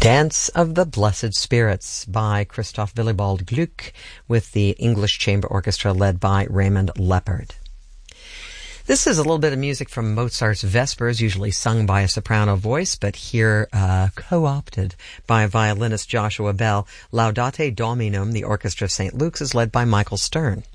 Dance of the Blessed Spirits by Christoph Willibald Gluck with the English Chamber Orchestra led by Raymond Leppard. This is a little bit of music from Mozart's Vespers, usually sung by a soprano voice, but here co-opted by violinist Joshua Bell. Laudate Dominum, the Orchestra of St. Luke's, is led by Michael Stern.